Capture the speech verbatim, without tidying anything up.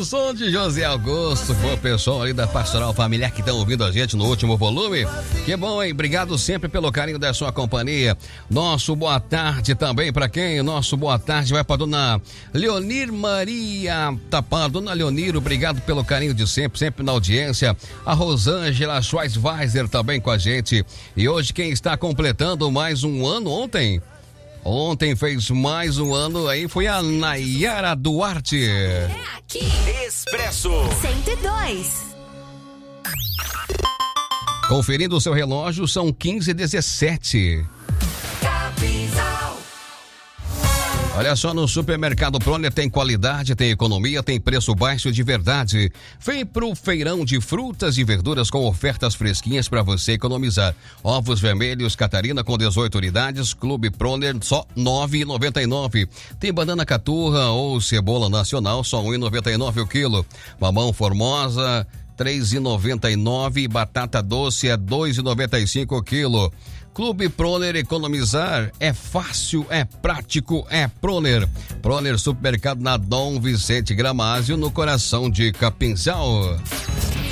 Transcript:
o som de José Augusto, o pessoal ali da Pastoral Familiar que estão ouvindo a gente no último volume. Que bom, hein? Obrigado sempre pelo carinho da sua companhia. Nosso boa tarde também para quem? Nosso boa tarde vai para dona Leonir Maria Tapã. Dona Leonir, obrigado pelo carinho de sempre, sempre na audiência. A Rosângela Schweisweiser também com a gente. E hoje quem está completando mais um ano ontem? Ontem fez mais um ano aí, foi a Nayara Duarte. É aqui. Expresso cento e dois. Conferindo o seu relógio, são quinze e dezessete. Olha só, no Supermercado Proner tem qualidade, tem economia, tem preço baixo de verdade. Vem pro feirão de frutas e verduras com ofertas fresquinhas para você economizar. Ovos vermelhos Catarina com dezoito unidades, Clube Proner só nove reais e noventa e nove centavos. Tem banana caturra ou cebola nacional só um real e noventa e nove centavos o quilo. Mamão Formosa três reais e noventa e nove centavos, batata doce é dois reais e noventa e cinco centavos o quilo. Clube Proner, economizar é fácil, é prático, é Proner. Proner Supermercado na Dom Vicente Gramásio, no coração de Capinzal.